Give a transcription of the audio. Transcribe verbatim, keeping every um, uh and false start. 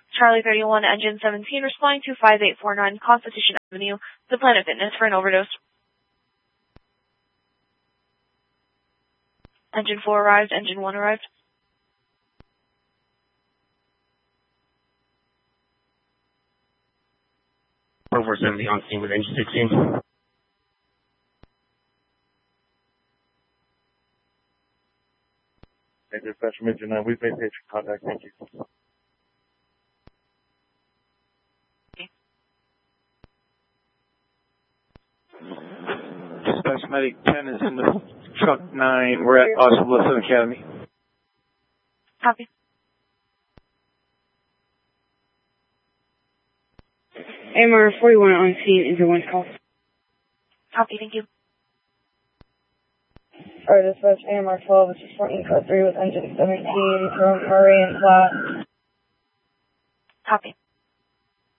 Charlie thirty-one, Engine seventeen, responding to five eight four nine Constitution Avenue, the Planet Fitness for an overdose. Engine four arrived, Engine one arrived. four four seventy on scene with Engine sixteen. Hey, dispatch from Engine nine, we've made patient contact, thank you. Dispatch Medic ten is in the truck nine. We're at Austin Wilson Academy. Copy. A M R forty-one on scene, Engine one call. Copy, thank you. Alright, dispatch A M R twelve, which is fourteen code three with Engine seventeen from Murray and Platt. Copy.